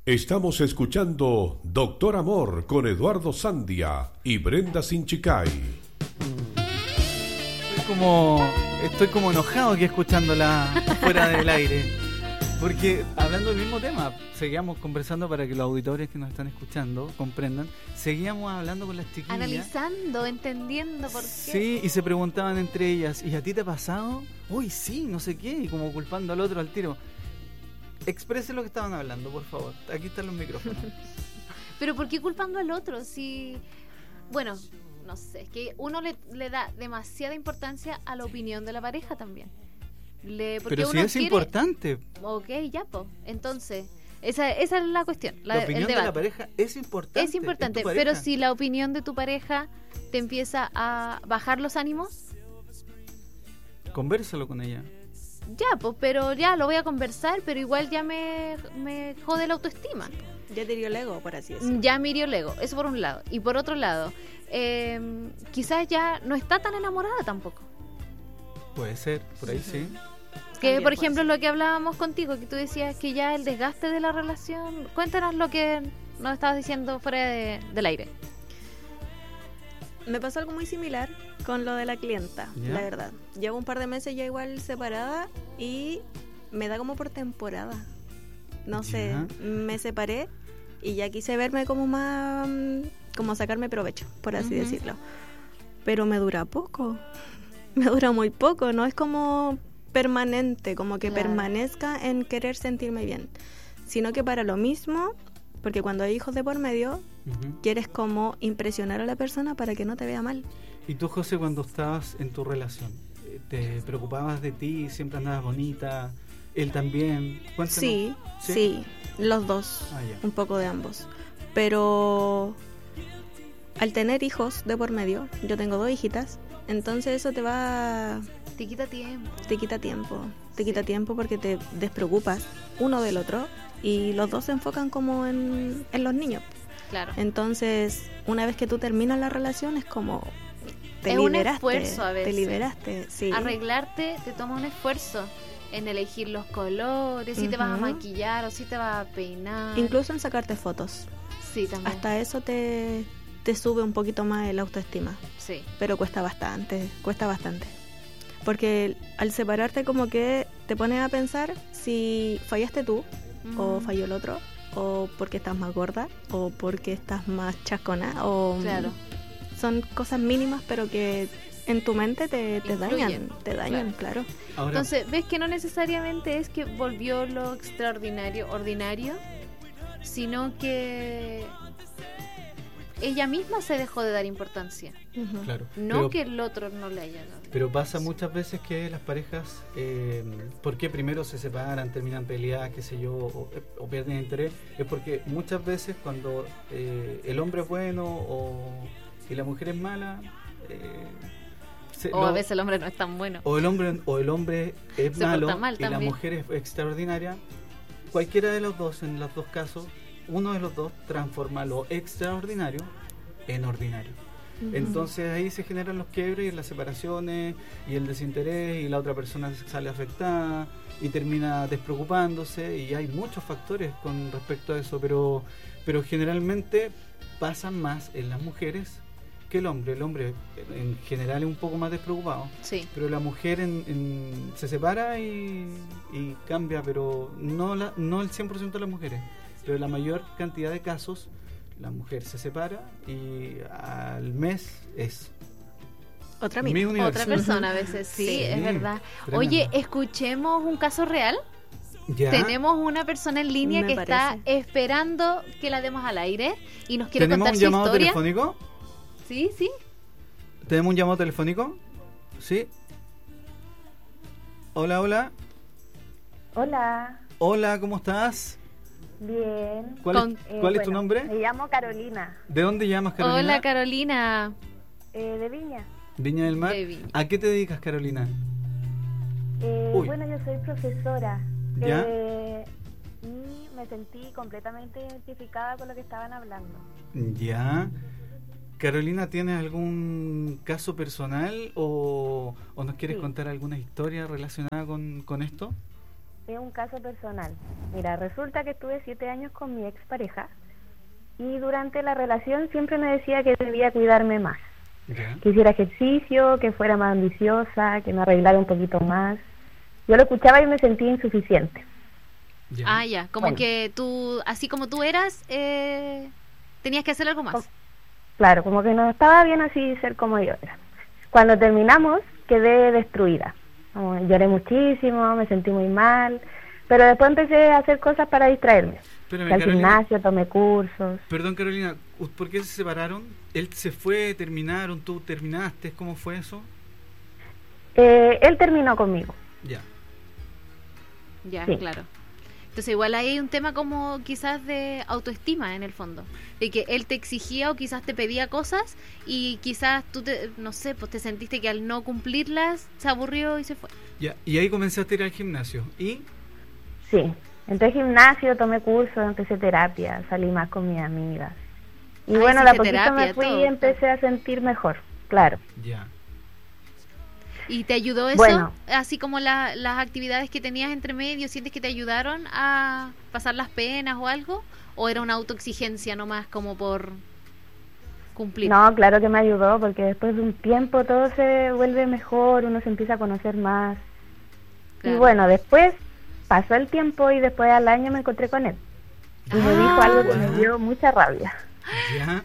Estamos escuchando Doctor Amor con Eduardo Sandia y Brenda Sinchicay. Estoy como enojado aquí escuchándola fuera del aire. Porque hablando del mismo tema, seguíamos conversando para que los auditores que nos están escuchando comprendan. Seguíamos hablando con las chiquillas. Analizando, entendiendo por qué. Sí, y se preguntaban entre ellas, ¿y a ti te ha pasado? Uy, sí, no sé qué, y como culpando al otro al tiro. Expresen lo que estaban hablando, por favor. Aquí están los micrófonos. Pero ¿por qué culpando al otro? Si, bueno, no sé, es que uno le da demasiada importancia a la opinión de la pareja también. Pero si es importante. Ok, ya, pues. Entonces, esa es la cuestión. La opinión de la pareja es importante. Es importante, pero si la opinión de tu pareja te empieza a bajar los ánimos, convérsalo con ella. Ya, pues, pero ya lo voy a conversar, pero igual ya me jode la autoestima. Ya te hirió el ego, por así decirlo. Ya me hirió el ego, eso por un lado. Y por otro lado, quizás ya no está tan enamorada tampoco. Puede ser, por ahí sí. Que, También por ejemplo, lo que hablábamos contigo, que tú decías que ya el desgaste de la relación... Cuéntanos lo que nos estabas diciendo fuera del aire. Me pasó algo muy similar con lo de la clienta, ¿Ya? la verdad. Llevo un par de meses ya igual separada y me da como por temporada. No sé, me separé y ya quise verme como más... como sacarme provecho, por así decirlo. Pero me dura poco. Me dura muy poco, no es como permanente, como que permanezca en querer sentirme bien, sino que para lo mismo, porque cuando hay hijos de por medio, quieres como impresionar a la persona para que no te vea mal. ¿Y tú, José, cuando estabas en tu relación, te preocupabas de ti, siempre andabas bonita, él también? Cuéntanos. Sí, los dos, un poco de ambos, pero al tener hijos de por medio, yo tengo 2 hijitas, entonces eso te va... Te quita tiempo. Te quita tiempo porque te despreocupas uno del otro y los dos se enfocan como en los niños. Claro. Entonces, una vez que tú terminas la relación es como... es un esfuerzo a veces. Te liberaste, sí. Arreglarte te toma un esfuerzo en elegir los colores, si te vas a maquillar o si te vas a peinar. Incluso en sacarte fotos. Sí, también. Hasta eso te sube un poquito más el autoestima. Sí. Pero cuesta bastante. Porque al separarte como que te pones a pensar si fallaste tú o falló el otro, o porque estás más gorda o porque estás más chascona, o claro. Son cosas mínimas pero que en tu mente te dañan, claro. Ahora, entonces, ves que no necesariamente es que volvió lo extraordinario, ordinario, sino que ella misma se dejó de dar importancia. claro. No pero, que el otro no le haya dado. Pero pasa muchas veces que las parejas, porque primero se separan, terminan peleadas, qué sé yo, o pierden interés, es porque muchas veces cuando el hombre es bueno y la mujer es mala, a veces el hombre no es tan bueno. O el hombre es se malo porta mal y también. la mujer es extraordinaria. Cualquiera de los dos, en los dos casos, uno de los dos transforma lo extraordinario en ordinario. Entonces ahí se generan los quiebres y las separaciones y el desinterés, y la otra persona sale afectada y termina despreocupándose, y hay muchos factores con respecto a eso, pero generalmente pasan más en las mujeres que el hombre. El hombre en general es un poco más despreocupado, sí. Pero la mujer se separa y cambia, pero no el 100% de las mujeres, pero la mayor cantidad de casos la mujer se separa y al mes es otra persona a veces, sí, es verdad. Tremendo. Oye, escuchemos un caso real. ¿Ya? Tenemos una persona en línea que está esperando que la demos al aire y nos quiere ¿Tenemos contar un su llamado historia. telefónico? Sí. ¿Tenemos un llamado telefónico? Sí. Hola. Hola, ¿cómo estás? Bien. ¿Cuál es tu nombre? Me llamo Carolina. ¿De dónde llamas, Carolina? Hola, Carolina. De Viña. Viña del Mar. De Viña. ¿A qué te dedicas, Carolina? Bueno, yo soy profesora. ¿Ya? Y me sentí completamente identificada con lo que estaban hablando. Ya. Carolina, ¿tienes algún caso personal o nos quieres contar alguna historia relacionada con esto? es un caso personal. Mira, resulta que estuve 7 años con mi expareja y durante la relación siempre me decía que debía cuidarme más. Ya. Que hiciera ejercicio, que fuera más ambiciosa, que me arreglara un poquito más. Yo lo escuchaba y me sentía insuficiente. Ya. Ah, ya, como Bueno. que tú, así como tú eras, tenías que hacer algo más. Claro, como que no estaba bien así ser como yo era. Cuando terminamos, quedé destruida. Como lloré muchísimo, me sentí muy mal, pero después empecé a hacer cosas para distraerme. Espérame, Fui al Carolina. gimnasio, tomé cursos. Perdón, Carolina, ¿por qué se separaron? ¿Él se fue, terminaron, tú terminaste? ¿Cómo fue eso? Él terminó conmigo. Ya. Ya, Sí. claro. Entonces igual ahí hay un tema como quizás de autoestima en el fondo, de que él te exigía o quizás te pedía cosas y quizás tú no sé, pues te sentiste que al no cumplirlas se aburrió y se fue. Ya. Y ahí comenzaste a ir al gimnasio. ¿Y? Sí, entré al gimnasio, tomé cursos, empecé terapia, salí más con mis amigas. Y Ah, bueno, de a hiciste poquito terapia, me fui todo. y empecé a sentir mejor, claro. Ya. ¿Y te ayudó eso? Bueno. Así como las actividades que tenías entre medio, ¿sientes que te ayudaron a pasar las penas o algo? ¿O era una autoexigencia nomás como por cumplir? No, claro que me ayudó, porque después de un tiempo todo se vuelve mejor, uno se empieza a conocer más. Claro. Y bueno, después pasó el tiempo y después al año me encontré con él. Y me dijo algo que me dio mucha rabia. Ya.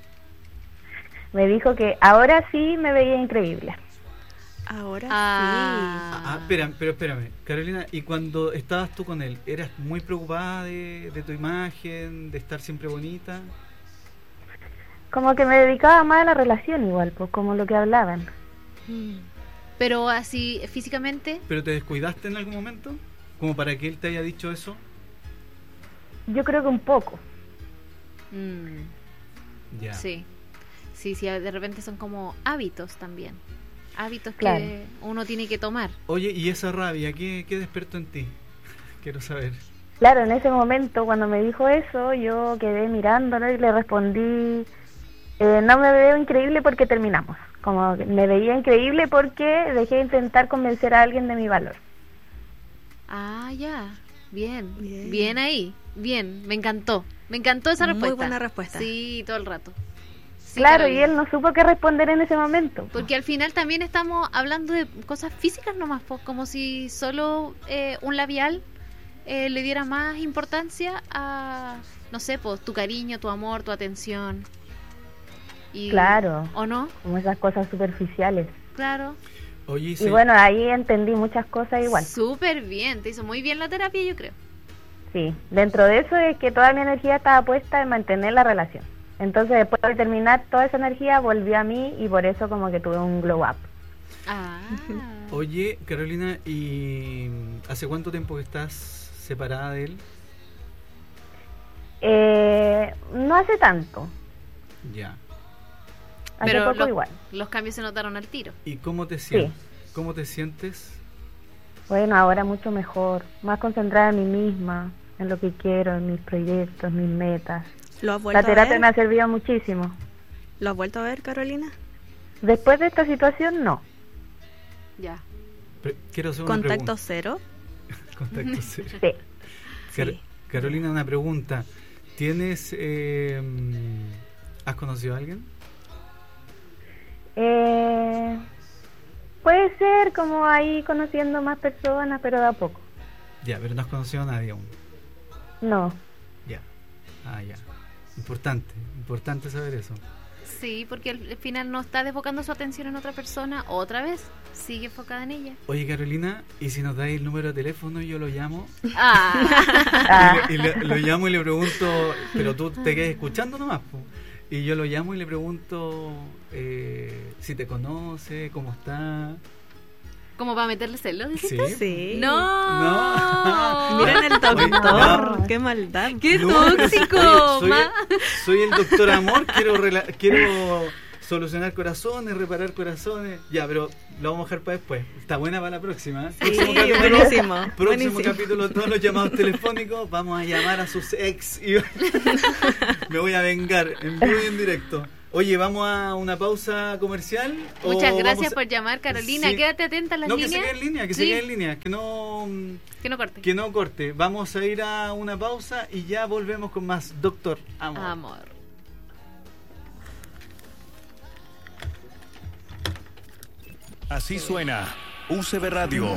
Me dijo que ahora sí me veía increíble. Ahora Pero espérame, Carolina, ¿y cuando estabas tú con él, eras muy preocupada de tu imagen, de estar siempre bonita? Como que me dedicaba más a la relación igual, pues como lo que hablaban. Pero así físicamente, ¿Pero te descuidaste en algún momento? ¿Como para que él te haya dicho eso? Yo creo que un poco. Ya. sí. Sí, de repente son como hábitos también. Hábitos Claro. que uno tiene que tomar. Oye, ¿y esa rabia qué despertó en ti? Quiero saber. Claro, en ese momento cuando me dijo eso, yo quedé mirándolo y le respondí, no me veo increíble porque terminamos. Como que me veía increíble porque dejé de intentar convencer a alguien de mi valor. Ah, ya. Bien. Bien. Bien ahí. Bien. Me encantó. Me encantó esa Muy respuesta. buena respuesta. Sí, todo el rato. Sí, Claro, y Carolina. él no supo qué responder en ese momento. Porque al final también estamos hablando de cosas físicas nomás, pues, como si solo un labial le diera más importancia a, no sé, pues tu cariño, tu amor, tu atención. Y, Claro. ¿O no? Como esas cosas superficiales. Claro. Oye, Y bueno, ahí entendí muchas cosas igual. Súper bien. Te hizo muy bien la terapia, yo creo. Sí, dentro de eso es que toda mi energía estaba puesta en mantener la relación. Entonces después de terminar toda esa energía volvió a mí y por eso como que tuve un glow up. Ah. Oye, Carolina, ¿y hace cuánto tiempo que estás separada de él? No hace tanto, Ya. hace Pero poco igual. los cambios se notaron al tiro. ¿Y cómo te sientes? ¿Cómo te sientes? Bueno, ahora mucho mejor, más concentrada en mí misma, en lo que quiero, en mis proyectos, mis metas. ¿Lo has vuelto La terapia a me ver? ha servido muchísimo. ¿Lo has vuelto a ver, Carolina? Después de esta situación, no. Ya. Quiero hacer una ¿Contacto pregunta. cero? Contacto cero. Sí. Sí. Carolina, una pregunta. ¿Tienes... ¿Has conocido a alguien? Puede ser como ahí conociendo más personas, pero de a poco. Ya, pero no has conocido a nadie aún. No. Ya. Ah, ya. Importante saber eso. Sí, porque al final no está desbocando su atención en otra persona otra vez. Sigue enfocada en ella. Oye, Carolina, ¿y si nos dais el número de teléfono y yo lo llamo? Ah. Lo llamo y le pregunto, pero tú te quedas escuchando nomás, po. Y yo lo llamo y le pregunto si te conoce, cómo está. ¿Cómo para meterle celos? Sí. Sí. ¡No! Miren el doctor, no. qué maldad. ¡Qué No, tóxico! soy el doctor amor, quiero solucionar corazones, reparar corazones. Ya, pero lo vamos a dejar para después. Está buena para la próxima. Sí, buenísimo. Próximo capítulo, todos los llamados telefónicos. Vamos a llamar a sus ex y me voy a vengar en vivo y en directo. Oye, ¿vamos a una pausa comercial? Muchas ¿O gracias vamos por llamar, Carolina. Sí. Quédate atenta a las No, líneas. que se quede en línea, que se Sí. quede en línea, que no corte. que no corte. Vamos a ir a una pausa y ya volvemos con más Doctor Amor. Amor. Así suena UCB Radio.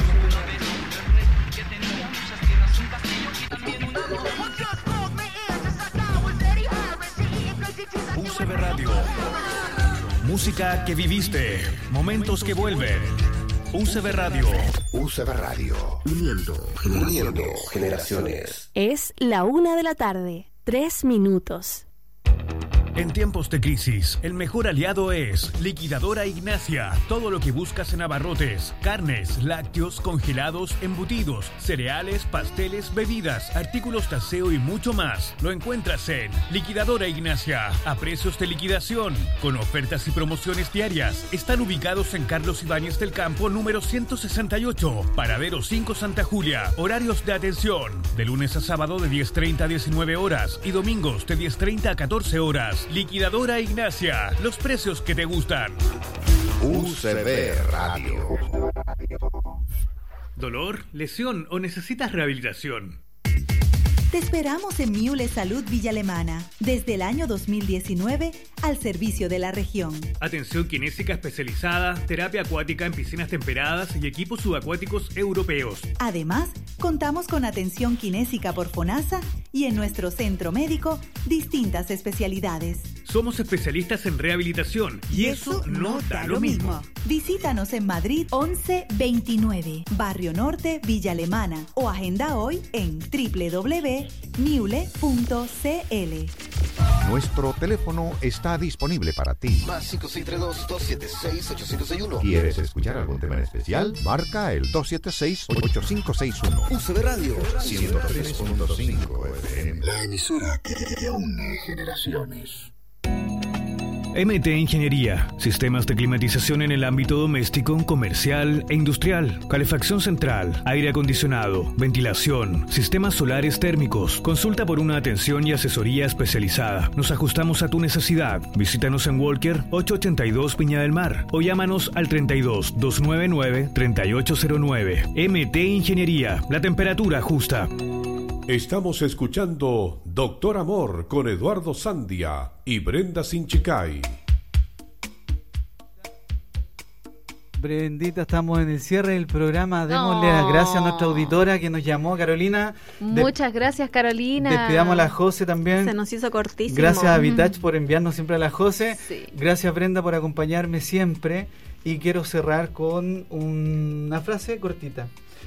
UCB Radio. Música que viviste, momentos que vuelven. UCB Radio. UCB Radio. Uniendo generaciones. Es la 1:00 p.m, 3 minutos. En tiempos de crisis, el mejor aliado es Liquidadora Ignacia. Todo lo que buscas en abarrotes, carnes, lácteos, congelados, embutidos, cereales, pasteles, bebidas, artículos de aseo y mucho más. Lo encuentras en Liquidadora Ignacia, a precios de liquidación, con ofertas y promociones diarias. Están ubicados en Carlos Ibáñez del Campo, número 168, Paradero 5 Santa Julia. Horarios de atención, de lunes a sábado de 10:30 a 19 horas y domingos de 10:30 a 14 horas. Liquidadora Ignacia, los precios que te gustan. UCB Radio. ¿Dolor, lesión o necesitas rehabilitación? Te esperamos en Miule Salud Villa Alemana, desde el año 2019 al servicio de la región. Atención kinésica especializada, terapia acuática en piscinas temperadas y equipos subacuáticos europeos. Además, contamos con atención kinésica por FONASA y en nuestro centro médico distintas especialidades. Somos especialistas en rehabilitación y eso no da lo mismo. Visítanos en Madrid 1129, Barrio Norte, Villa Alemana, o agenda hoy en www.miule.cl. Nuestro teléfono está disponible para ti. Más 562-276-8561. ¿Quieres escuchar algún tema en especial? Marca el 276-8561. UCB Radio 103.5 FM. La emisora que une generaciones. MT Ingeniería, sistemas de climatización en el ámbito doméstico, comercial e industrial, calefacción central, aire acondicionado, ventilación, sistemas solares térmicos. Consulta por una atención y asesoría especializada. Nos ajustamos a tu necesidad. Visítanos en Walker 882 Viña del Mar o llámanos al 32 299 3809. MT Ingeniería, la temperatura justa. Estamos escuchando Doctor Amor con Eduardo Sandia y Brenda Sinchicay. Brendita, estamos en el cierre del programa. Démosle las gracias a nuestra auditora que nos llamó, Carolina. Muchas gracias, Carolina. Despedamos a la José también. Se nos hizo cortísimo. Gracias a Vitach por enviarnos siempre a la José. Sí. Gracias, Brenda, por acompañarme siempre. Y quiero cerrar con una frase cortita.